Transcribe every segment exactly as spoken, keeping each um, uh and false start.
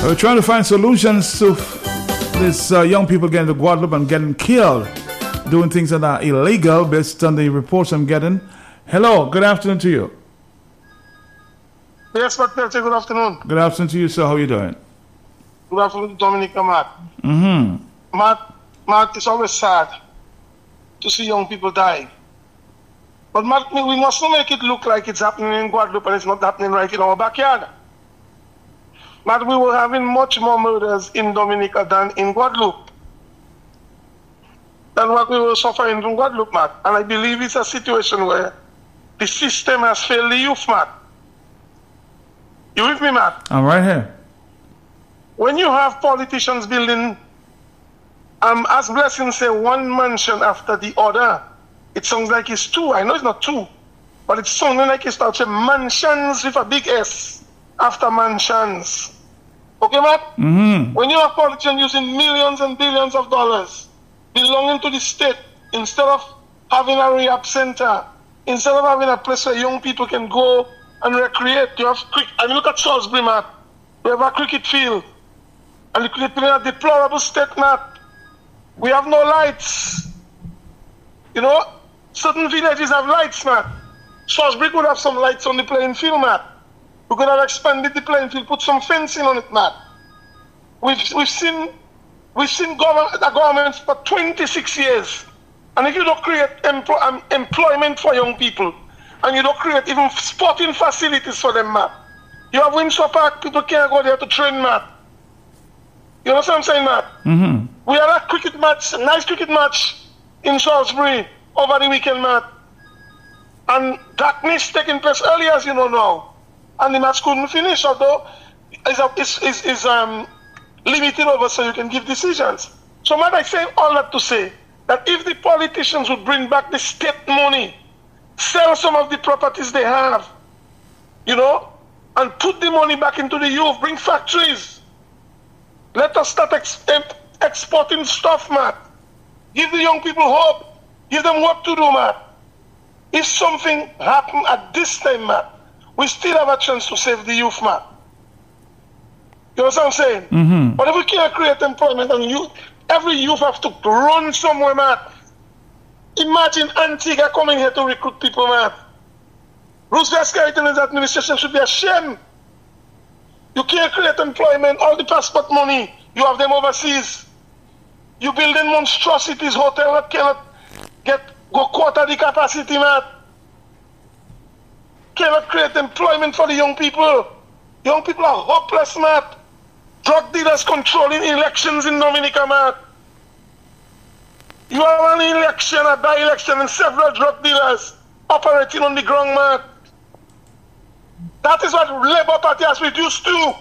We're trying to find solutions to these uh, young people getting to Guadeloupe and getting killed, doing things that are illegal based on the reports I'm getting. Hello, good afternoon to you. Yes, Doctor good afternoon. Good afternoon to you, sir. How are you doing? Good afternoon, Dominica, Matt. Mm-hmm. Matt, Matt, it's always sad to see young people die. But Matt, we must not make it look like it's happening in Guadeloupe and it's not happening right in our backyard. Matt, we were having much more murders in Dominica than in Guadeloupe. Than what we were suffering in Guadeloupe, Matt. And I believe it's a situation where the system has failed the youth, Matt. You with me, Matt? I'm right here. When you have politicians building, um, as Blessing say, one mansion after the other, it sounds like it's two. I know it's not two, but it's sounding like it's not mansions with a big S after mansions. Okay, Matt? Mm-hmm. When you have politicians using millions and billions of dollars belonging to the state, instead of having a rehab center, instead of having a place where young people can go and recreate, you have cricket. And look at Salisbury, Matt. We have a cricket field. And the cricket field in a deplorable state, Matt. We have no lights. You know, certain villages have lights, Matt. Salisbury could have some lights on the playing field, Matt. We could have expanded the playing field, put some fencing on it, Matt. We've we've seen we've seen government the government for twenty-six years. And if you don't create empl um, employment for young people, and you don't create even sporting facilities for them, Matt. You have Windsor Park, people can't go there to train, Matt. You know what I'm saying, Matt? Mm-hmm. We had a cricket match, a nice cricket match in Salisbury over the weekend, Matt. And darkness taking place early, as you know now. And the match couldn't finish, although it's, it's, it's um, limited over so you can give decisions. So, Matt, I say all that to say that if the politicians would bring back the state money, sell some of the properties they have, you know, and put the money back into the youth, bring factories. Let us start ex exporting stuff, Matt. Give the young people hope. Give them work to do, Matt. If something happened at this time, Matt, we still have a chance to save the youth, Matt. You know what I'm saying? Mm-hmm. But if we can't create employment and youth, every youth have to run somewhere, Matt. Imagine Antigua coming here to recruit people, Matt. Roosevelt Skerritt and his administration should be ashamed. You can't create employment, all the passport money, you have them overseas. You building monstrosities, hotel that cannot get go quarter the capacity, Matt. Cannot create employment for the young people. Young people are hopeless, Matt. Drug dealers controlling elections in Dominica, Matt. You have an election, a by-election, and several drug dealers operating on the ground, Matt. That is what Labour Party has reduced to.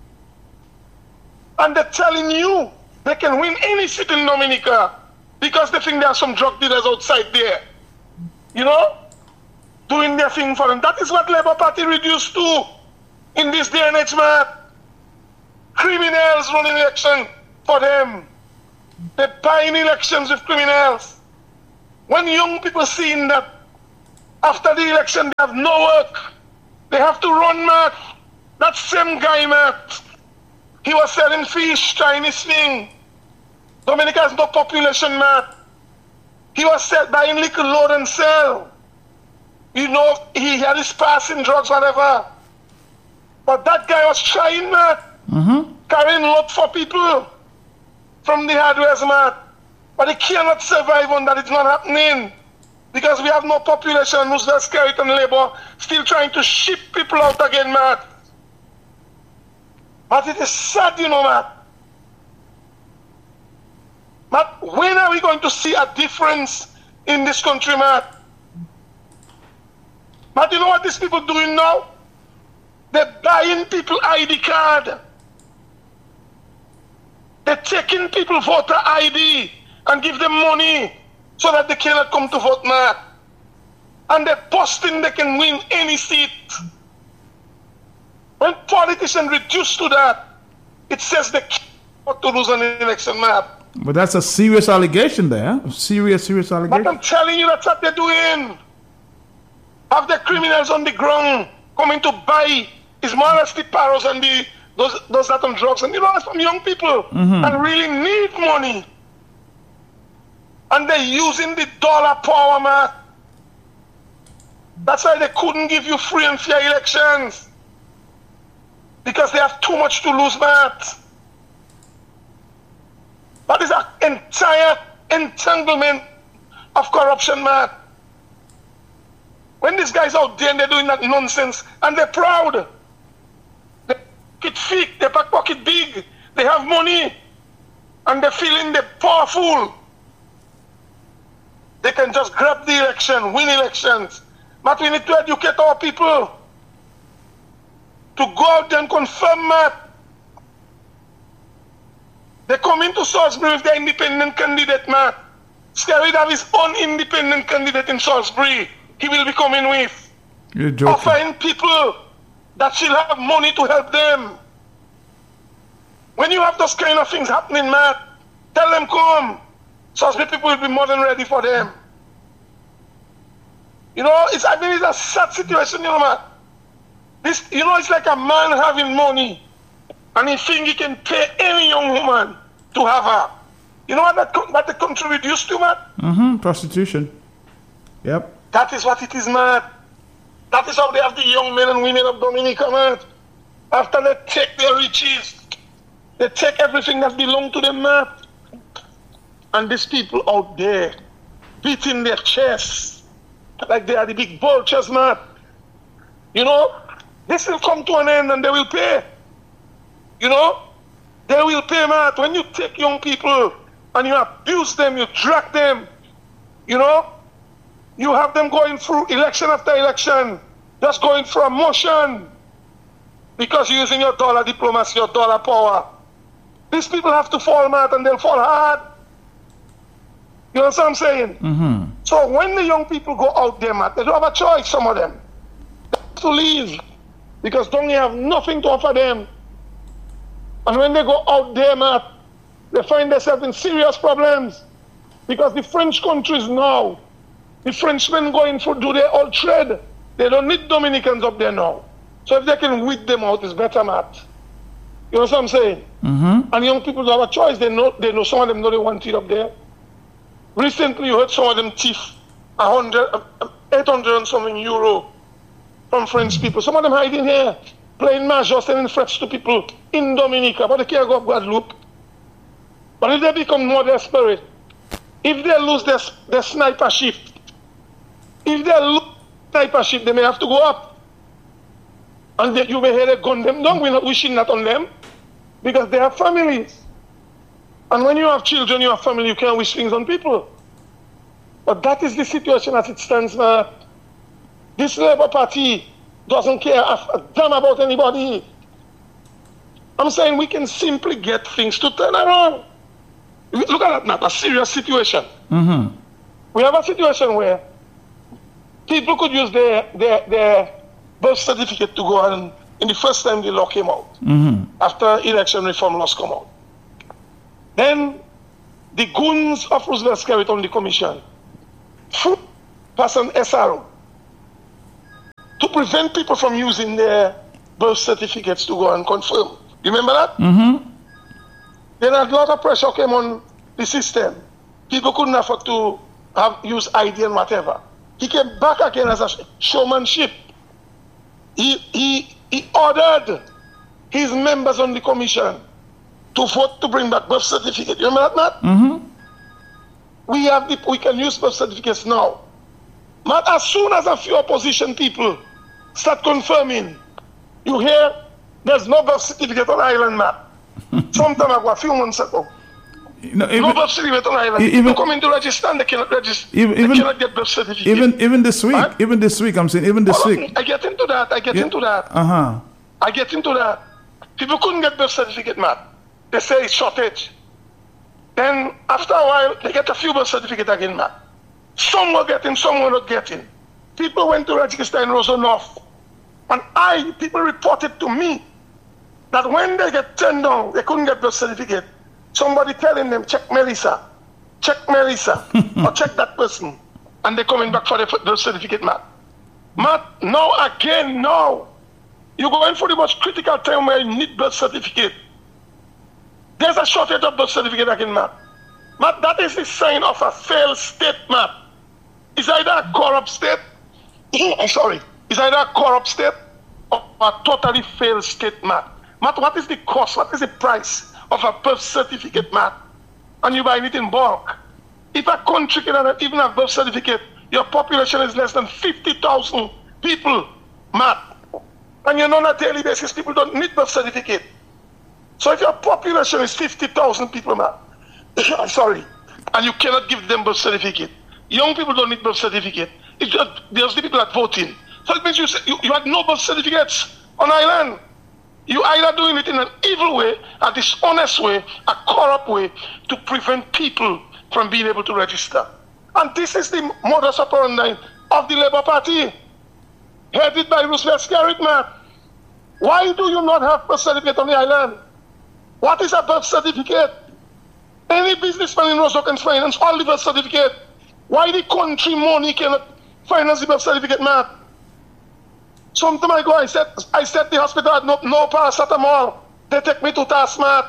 And they're telling you they can win any seat in Dominica because they think there are some drug dealers outside there. You know? Doing their thing for them. That is what Labour Party reduced to in this day and age, Matt. Criminals running election for them. They're buying elections with criminals. When young people seeing that after the election they have no work, they have to run, Matt. That same guy, Matt, he was selling fish, Chinese thing. Dominica has no population, Matt. He was sell, buying liquor load and sell. You know, he had his passing drugs, whatever. But that guy was trying, Matt. Mm-hmm. Carrying load for people from the hardware's, Matt. But he cannot survive on that. It's not happening. Because we have no population, Roosevelt Skerritt and Labour still trying to ship people out again, Matt. But it is sad, you know, Matt. Matt, when are we going to see a difference in this country, Matt? Matt, you know what these people doing now? They're buying people I D card. They're taking people voter I D and give them money so that they cannot come to vote, Matt. And they're posting they can win any seat. When politicians reduce to that, it says they can't to lose an election, Matt. But that's a serious allegation there. Serious, serious allegation. But I'm telling you, that's what they're doing. Have the criminals on the ground coming to buy is more or less the paros and the those those that on drugs, and you know, some young people Mhm. that really need money. And they're using the dollar power, man. That's why they couldn't give you free and fair elections. Because they have too much to lose, man. That is an entire entanglement of corruption, man. When these guys out there and they're doing that nonsense, and they're proud. They pocket thick, they back pocket big, they have money, and they're feeling they're powerful. They can just grab the election, win elections. But we need to educate our people to go out there and confirm that. They come into Salisbury with their independent candidate, man. Skerrit have his own independent candidate in Salisbury. He will be coming with. You're joking. Offering people that she'll have money to help them. When you have those kind of things happening, man, tell them come. Salisbury people will be more than ready for them. You know, it's I mean it's a sad situation, you know, man. This, you know, it's like a man having money, and he think he can pay any young woman to have her. You know what that what the country reduced to, man? Mm-hmm. Prostitution. Yep. That is what it is, man. That is how they have the young men and women of Dominica, man. After they take their riches, they take everything that belongs to them, man. And these people out there beating their chests like they are the big vultures, man. You know, this will come to an end and they will pay. You know, they will pay, man. When you take young people and you abuse them, you drag them, you know, you have them going through election after election, just going for a motion because you're using your dollar diplomacy, your dollar power. These people have to fall, man, and they'll fall hard. You know what I'm saying? Mm-hmm. So when the young people go out there, man, they don't have a choice, some of them. They have to leave because don't have nothing to offer them. And when they go out there, man, they find themselves in serious problems because the French countries now, the Frenchmen going for do their old trade. They don't need Dominicans up there now. So if they can weed them out, it's better, man. You know what I'm saying? Mm-hmm. And young people don't have a choice. They know, they know some of them know they want it up there. Recently, you heard some of them thief one hundred, eight hundred and something euro from French people. Some of them hiding here, playing major, sending threats to people in Dominica, but they can't go up Guadeloupe. But if they become more desperate, if they lose their, their sniper ship, if they lose sniper ship, they may have to go up. And they, you may hear they gun them down. We're not wishing that on them because they have families. And when you have children, you have family, you can't wish things on people. But that is the situation as it stands now. This Labour Party doesn't care a damn about anybody. I'm saying we can simply get things to turn around. Look at that now, a serious situation. Mm-hmm. We have a situation where people could use their, their, their birth certificate to go and in the first time the law came out, Mm-hmm. after election reform laws come out. Then the goons of Roosevelt Skerrit on the commission pass an S R O to prevent people from using their birth certificates to go and confirm. You remember that? Mm-hmm. Then a lot of pressure came on the system. People couldn't afford to have use I D and whatever. He came back again as a showmanship. He, he, he ordered his members on the commission to vote to bring back birth certificate. You remember that, Matt? Mm-hmm. We have the, we can use birth certificates now. Matt, as soon as a few opposition people start confirming, you hear there's no birth certificate on island, Matt. Sometime ago, a few months ago. You know, even, no birth certificate on island. even- They come in to register and they cannot register. Even- they even- cannot get birth certificate. even even this week, Huh? even this week, I'm saying, even this Hold on, week. I get into that. I get Yeah. into that. Uh-huh. I get into that. People couldn't get birth certificate, Matt. They say it's shortage. Then after a while, they get a few birth certificate again, Matt. Some were getting, some were not getting. People went to register in Roseau North. And I, people reported to me that when they get turned down, they couldn't get birth certificate. Somebody telling them, check Melissa, check Melissa, or check that person. And they're coming back for the birth certificate, Matt. Matt, now again, now, You're going for the most critical time where you need birth certificate. There's a shortage of birth certificate again, Matt. Matt, that is the sign of a failed state, Matt. It's either a corrupt state, I'm sorry, it's either a corrupt state or a totally failed state, Matt. Matt, what is the cost, what is the price of a birth certificate, Matt? And you buy it in bulk. If a country cannot even have birth certificate, your population is less than fifty thousand people, Matt. And you know on a daily basis, people don't need birth certificate. So if your population is fifty thousand people, Matt, I'm sorry, and you cannot give them birth certificate, young people don't need birth certificate. It's just, there's the people that voting. So it means you, you, you had no birth certificates on island. You either doing it in an evil way, a dishonest way, a corrupt way to prevent people from being able to register. And this is the modus operandi of the Labour Party, headed by Roosevelt Skerrit, man. Why do you not have birth certificate on the island? What is a birth certificate? Any businessman in Roseau can finance all the birth certificate. Why the country money cannot finance the birth certificate, man? Some time ago, I said, I said the hospital had no, no paracetamol. They take me to task, man.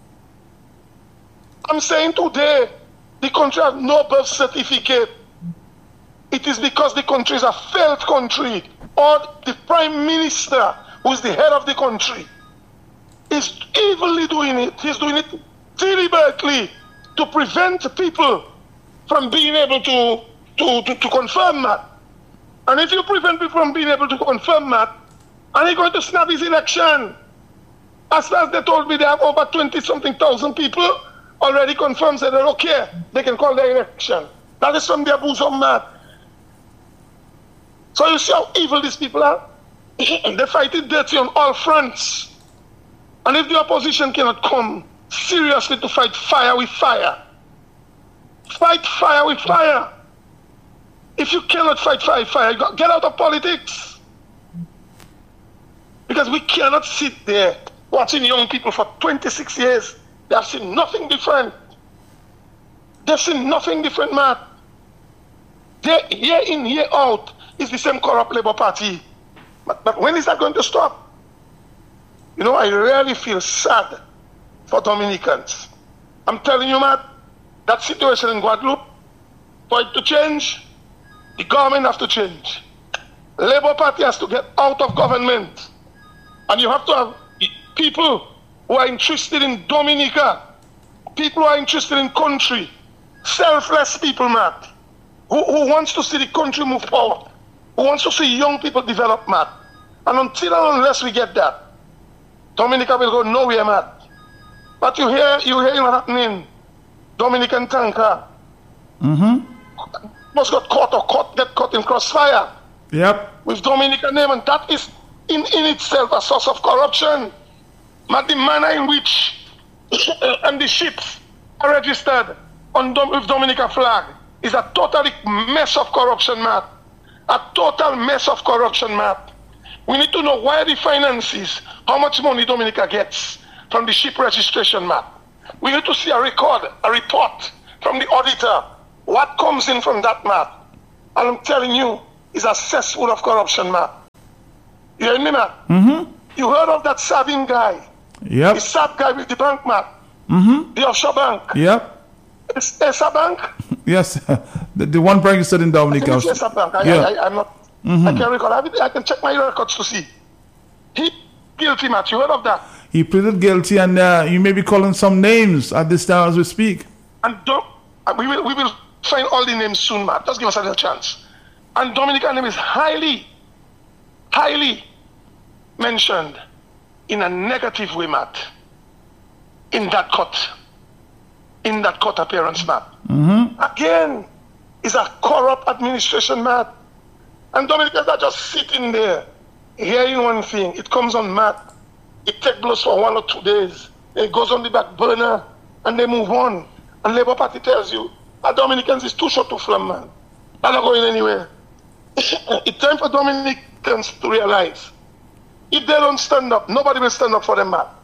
I'm saying today, the country has no birth certificate. It is because the country is a failed country, or the prime minister, who is the head of the country, is evilly doing it. He's doing it deliberately to prevent people from being able to, to, to, to confirm that. And if you prevent people from being able to confirm that, and he's going to snap his election. As far as they told me, they have over twenty something thousand people already confirmed that they're okay. They can call their election. That is from their bosom, man. So you see how evil these people are? They fight it dirty on all fronts. And if the opposition cannot come seriously to fight fire with fire, fight fire with fire. If you cannot fight fire with fire, get out of politics. Because we cannot sit there watching young people for twenty-six years. They have seen nothing different. They've seen nothing different, man. Day, year in, year out, is the same corrupt Labour Party. But, but when is that going to stop? You know, I really feel sad for Dominicans. I'm telling you, man, that situation in Guadeloupe, for it to change, the government has to change. Labour Party has to get out of government. And you have to have people who are interested in Dominica, people who are interested in country, selfless people, man, who, who wants to see the country move forward, who wants to see young people develop, man. And until and unless we get that, Dominica will go nowhere, man. But you hear, you hear what's happening. Dominican tanker. Mm-hmm. Must got caught or caught, get caught in crossfire. Yep. With Dominican name, and that is in, in itself a source of corruption. But the manner in which and the ships are registered on Dom, with Dominica flag is a totally mess of corruption, Matt. A total mess of corruption, Matt. We need to know where the finances, how much money Dominica gets from the ship registration, Matt. We need to see a record, a report from the auditor. What comes in from that, Matt? And I'm telling you, it's a cesspool of corruption, Matt. You hear me, Matt? Mm-hmm. You heard of that Sabin guy? Yep. The Sab guy with the bank, Matt. Mm-hmm. The offshore bank. Yep. It's Esa Bank? Yes. the, the one registered in Dominica. I think it's Esa Bank. I, yeah. I, I, I'm not, mm-hmm. I can't recall. I, I can check my records to see. He guilty, Matt. You heard of that? He pleaded guilty, and uh, you may be calling some names at this time as we speak. And don't, we will we will find all the names soon, Matt. Just give us a little chance. And Dominican name is highly, highly mentioned in a negative way, Matt. In that court, in that court appearance, Matt. Mm-hmm. Again, it's a corrupt administration, Matt. And Dominicans are just sitting there, hearing one thing. It comes on, Matt. It takes blows for one or two days. It goes on the back burner, and they move on. And Labour Party tells you, that Dominicans is too short to film, man. They're not going anywhere. It's time for Dominicans to realize, if they don't stand up, nobody will stand up for them, man.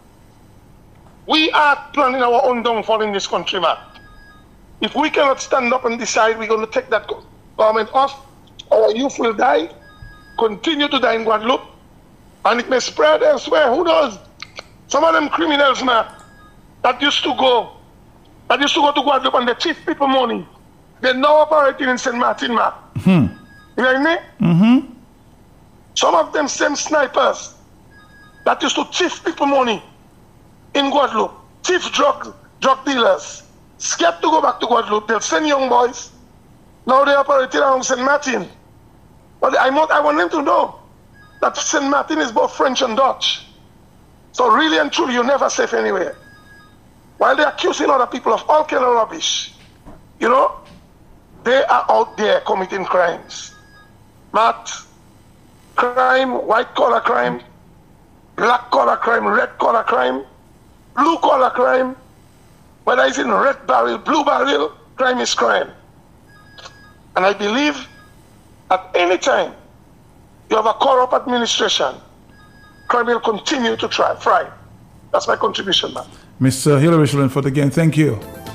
We are planning our own downfall in this country, man. If we cannot stand up and decide we're going to take that government off, our youth will die, continue to die in Guadeloupe, And it may spread elsewhere. Who knows? Some of them criminals, man, that used to go, that used to go to Guadeloupe and they thief people money. They're now operating in Saint Martin, man. Hmm. You know what I mean? Mm-hmm. Some of them same snipers that used to thief people money in Guadeloupe, thief drug drug dealers, scared to go back to Guadeloupe. They'll send young boys. Now they operate around Saint Martin. But I want, I want them to know that Saint Martin is both French and Dutch. So really and truly, you're never safe anywhere. While they're accusing other people of all kind of rubbish, you know, they are out there committing crimes. Matt, crime, white collar crime, black collar crime, red collar crime, blue collar crime, whether it's in red barrel, blue barrel, crime is crime. And I believe at any time you have a corrupt administration, crime will continue to try, thrive. That's my contribution, man. Mister Hilary Shillingford again, thank you.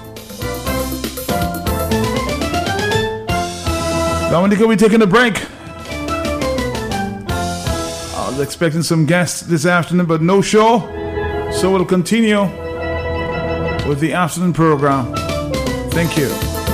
Dominica, we're taking a break. I was expecting some guests this afternoon, but no show. So we'll continue with the afternoon program. Thank you.